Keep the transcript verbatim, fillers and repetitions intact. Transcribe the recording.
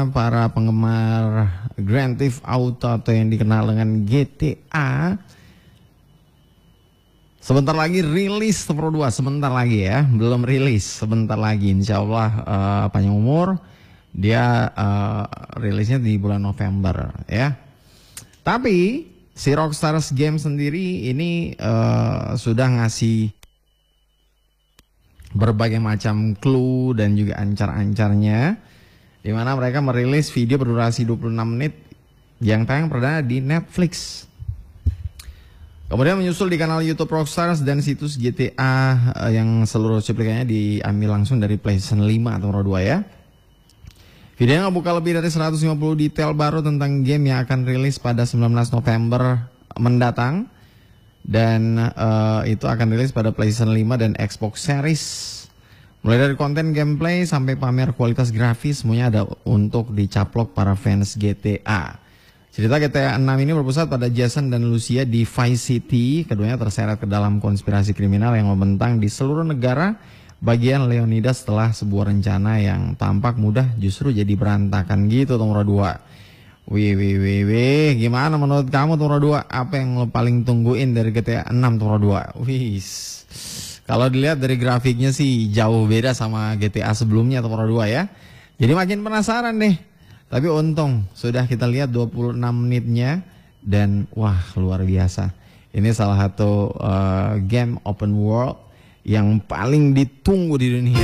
para penggemar Grand Theft Auto atau yang dikenal dengan G T A. Sebentar lagi rilis Pro dua, sebentar lagi ya, belum rilis, sebentar lagi insya Allah uh, panjang umur. Dia uh, rilisnya di bulan November ya. Tapi si Rockstar Games sendiri ini uh, sudah ngasih berbagai macam clue dan juga ancar-ancarnya, di mana mereka merilis video berdurasi dua puluh enam menit yang tayang perdana di Netflix. Kemudian menyusul di kanal YouTube Rockstars dan situs G T A yang seluruh cuplikannya diambil langsung dari PlayStation lima atau Pro dua ya. Video yang membuka lebih dari seratus lima puluh detail baru tentang game yang akan rilis pada sembilan belas November mendatang. Dan uh, itu akan rilis pada PlayStation lima dan Xbox Series. Mulai dari konten gameplay sampai pamer kualitas grafis, semuanya ada untuk dicaplok para fans G T A. Cerita G T A enam ini berpusat pada Jason dan Lucia di Vice City. Keduanya terseret ke dalam konspirasi kriminal yang membentang di seluruh negara bagian Leonidas setelah sebuah rencana yang tampak mudah justru jadi berantakan gitu nomor dua. Wih wih wih wih, gimana menurut kamu nomor dua? Apa yang lo paling tungguin dari G T A enam nomor dua? Wih, kalau dilihat dari grafiknya sih jauh beda sama G T A sebelumnya nomor dua ya. Jadi makin penasaran deh. Tapi untung sudah kita lihat dua puluh enam menitnya dan wah luar biasa. Ini salah satu uh, game open world yang paling ditunggu di dunia.